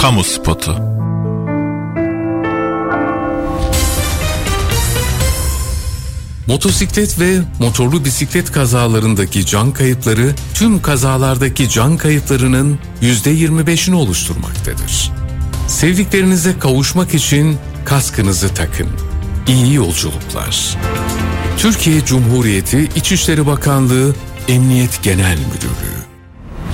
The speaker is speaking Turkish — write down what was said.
Kamu spotu. Motosiklet ve motorlu bisiklet kazalarındaki can kayıpları tüm kazalardaki can kayıplarının %25'ini oluşturmaktadır. Sevdiklerinize kavuşmak için kaskınızı takın. İyi yolculuklar. Türkiye Cumhuriyeti İçişleri Bakanlığı Emniyet Genel Müdürlüğü.